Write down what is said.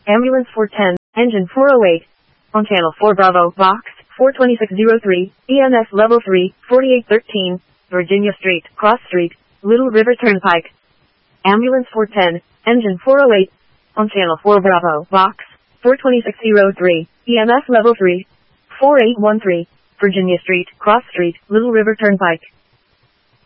Ambulance 410, engine 408. On channel 4 Bravo, box 42603, EMS level 3, 4813, Virginia Street, Cross Street, Little River Turnpike. Ambulance 410, engine 408. On channel 4 Bravo, box 42603, EMS level 3, 4813, Virginia Street, Cross Street, Little River Turnpike.